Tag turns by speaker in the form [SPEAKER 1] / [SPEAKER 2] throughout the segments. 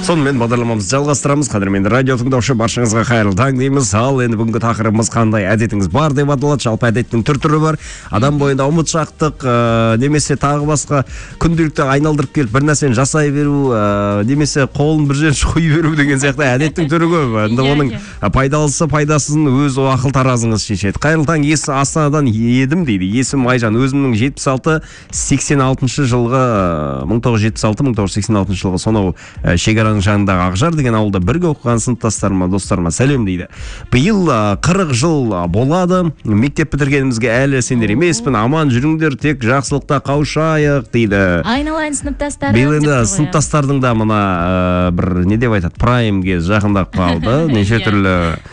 [SPEAKER 1] Сонымен бағдарламамызды жалғастырамыз. Қадірменді радио тыңдаушы баршаңызға қайырлы таң дейміз. Ал енді бүгінгі тақырыбымыз қандай әдетіңіз бар деп аталады. Жалпы әдеттің түр-түрі бар. Адам бойында ұмытшақтық, немесе тағы басқа күнделікті айналдырып келіп бір нәрсені жасай беру, немесе қолын бір жерін шойып беру деген сияқты әдеттің түрі көп. Енді оның пайдалысы пайдасызын өз ақыл таразыңыз шешеді. Қайырлы таң, Астанадан едім дейді. Есім Айжан, өзімнің 76-86 жылғы 1976-1986 жылғы сонау шекараның жанындағы Ақжар деген ауылда бірге оқыған сыныптастарыма, достарыма сәлем дейді. Биыл 40 жыл болады. Мектеп бітіргенімізге әлі сендер емеспін. Аман жүріңдер, тек жақсылықта қауышайық дейді.
[SPEAKER 2] Айналайын сыныптастарым.
[SPEAKER 1] Биыл енді сыныптастардың да мына бір не деп айтады, праймге жақындап қалды. Неше түрлі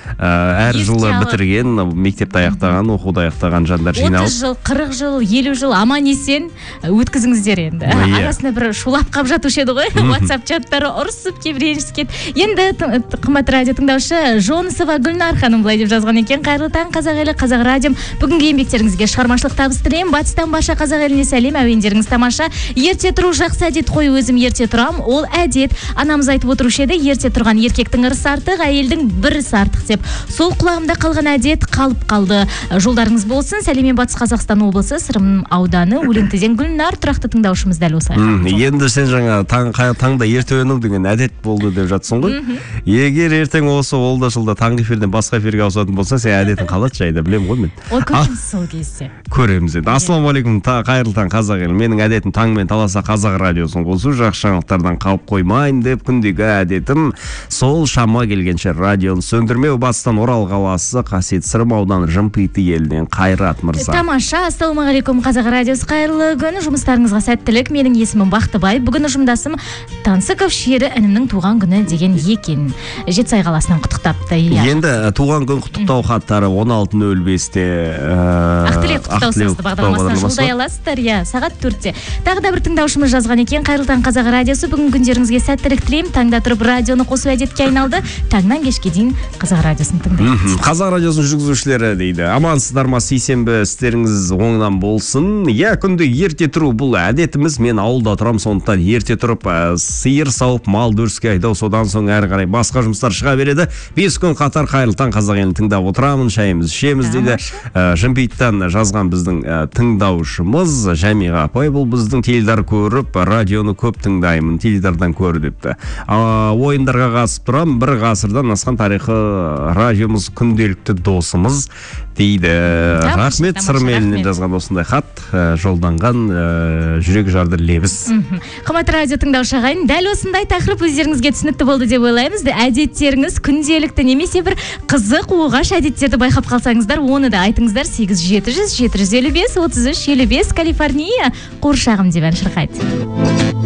[SPEAKER 1] әр жылы бітірген, мектепті аяқтаған, оқуды аяқтаған жандар жиналып.
[SPEAKER 2] 30 жыл, 40 жыл, 50 жыл аман есен өткізіңіздер енді. Арасында бір шулап қап жатушы еді ғой. WhatsApp чаттары ұрысып кеп ренжіскен. Енді қымбат радио тыңдаушы Жонысова Гүлнар ханым былай деп жазған екен: қайырлы таң қазақ елі, қазақ радиом. Бүгінгі еңбектеріңізге шығармашылық табыс тілеймін. Батыстан барша қазақ еліне сәлем, әуендеріңіз тамаша. Ерте тұру жақсы әдет қой, өзім ерте тұрам, ол әдет. Анамыз айтып отырушы еді, ерте тұрған еркектің ырысы артық, әйелдің бір ісі артық деп. Сол құлағымда қалған әдет қалып қалды. Жолдарыңыз болсын. Сәлемен Батыс Қазақстан облысы, Сырым ауданы, Өлеңтіден Гүлнар, тұрақты тыңдаушымыз дәл осылай.
[SPEAKER 1] Енді сен жаңа таңда ерте ояну деген әдет болды деп жатсың ғой. Егер ертең осы олда жылда таңғы эфирден басқа эфирге ауысатын болса, сен әдетің қалады жайда, білем ғой мен.
[SPEAKER 2] Ой, көреміз сол кезде.
[SPEAKER 1] Көреміз енді. Ассалаумағалейкум, қайырлы таң қазақ елі. Менің әдетім таңмен таласа қазақ радиосын қосу, жақсы жаңалықтардан қалып қоймайын деп, күндегі әдетім сол шама келгенше радионы сөндірмеу. Батыстан Орал қаласы, қасиет Сырым ауданы, Жымпиты елінен Қайрат мырза.
[SPEAKER 2] Тамаша, ассалаумағалейкум қазақ радиосы, қайырлы күн, жұмыстарыңызға сәттілік. Менің есімім Бақтыбай. Бүгін ұжымдасым Тансыков Шері інімнің туған күні деген екен. Жетісай қаласынан құттықтапты.
[SPEAKER 1] Енді туған күн құттықтау хаттары 16:05-те
[SPEAKER 2] Ақтілек құттықтау бағдарламасына жолдай аласыздар, сағат 4-те. Тағы да бір тыңдаушымыз жазған екен: қайырлы таң қазақ радиосы, бүгін күндеріңізге сәттілік тілеймін. Таңда тұрып радионы қосу әдетке айналды. Таңнан кешке дейін қазақ радиосын тыңдаймын.
[SPEAKER 1] Қазақ радиосының жүргізушілері дейді: амансыздар ма, сейсенбі істеріңіз оңынан болсын. Күнде ерте тұру бұл әдетіміз. Мен ауылда тұрам, сондықтан ерте тұрып сиыр сауып мал дүріске айдау, содан соң әрі қарай басқа жұмыстар шыға береді. 5 күн қатар қайырлы таң қазақ елін тыңдап отырамын, шайымыз ішеміз дейді. Жымпиттан жазған біздің тыңдаушымыз Жәмиға апай. Бұл біздің теледидар көріп, радионы көп тыңдаймын, теледидардан көріп депті. Ойындарға қатысып тұрам, бір ғасырдан асқан тарихы радиомыз күнделікті досымыз дейді. Рахмет, Сырым елінен жазған осындай хат жолданған жүрек жарды лебіз.
[SPEAKER 2] Қымбат радио тыңдаушы ағайын, дәл осындай тақырып өздеріңізге түсінікті болды деп ойлаймыз. Әдеттеріңіз күнделікті немесе бір қызық оғаш әдеттерді байқап қалсаңыздар, оны да айтыңыздар. 8700 755 33 55 Калифорния қуыршағым деп ән шырқайды.